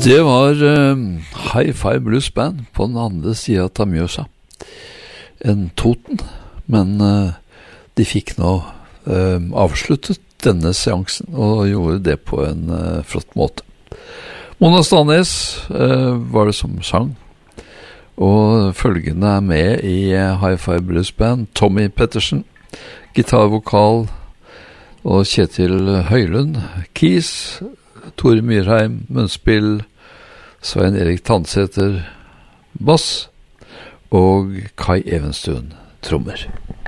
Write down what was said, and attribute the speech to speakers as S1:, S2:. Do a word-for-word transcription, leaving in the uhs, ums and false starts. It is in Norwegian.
S1: Det var uh, Hi-Fi Blues Band på den andre siden av Mjøsa. En Toten, men uh, de fikk nå uh, avsluttet denne seansen og gjorde det på en uh, flott måte. Mona Stanes uh, var det som sang, og følgende er med i uh, Hi-Fi Blues Band: Tommy Pettersen, gitarvokal, og Kjetil Høylund, keys, Tore Myrheim, munnspill, Svein Erik Tandsæter, bass, og Kai Evenstuen, trommer.